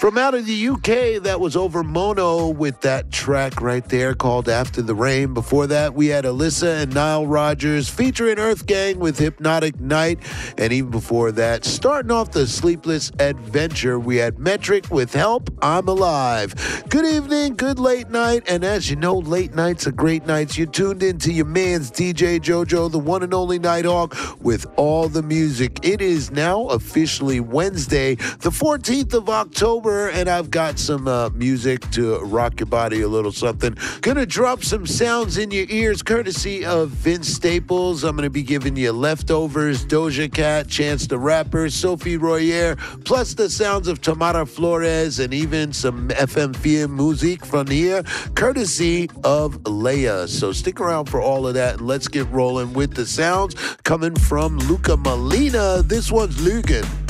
From out of the UK, that was Over Mono with that track right there called After the Rain. Before that, we had Alyssa and Nile Rodgers featuring Earth Gang with Hypnotic Night. And even before that, starting off the Sleepless Adventure, we had Metric with Help, I'm Alive. Good evening, good late night. And as you know, late nights are great nights. You're tuned into your man's DJ JoJo, the one and only Nighthawk, with all the music. It is now officially Wednesday, the 14th of October, and I've got some music to rock your body a little something. Gonna drop some sounds in your ears courtesy of Vince Staples. I'm gonna be giving you Leftovers, Doja Cat, Chance the Rapper, Sophie Royer, plus the sounds of Tamara Flores and even some FM4 music from here, courtesy of Leia. So stick around for all of that, and let's get rolling with the sounds coming from Luca Molina. This one's Lugan.